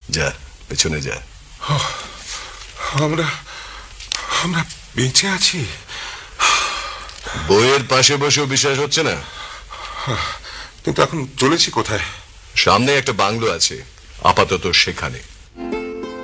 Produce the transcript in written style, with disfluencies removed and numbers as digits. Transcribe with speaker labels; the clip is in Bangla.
Speaker 1: যা পেছনে যা।
Speaker 2: আমরা আমরা বেঁচে আছি?
Speaker 1: বইয়ের পাশে বসেও বিশ্বাস হচ্ছে না?
Speaker 2: কিন্তু এখন চলেছি কোথায়?
Speaker 1: সামনে একটা বাংলো আছে, আপাতত সেখানে।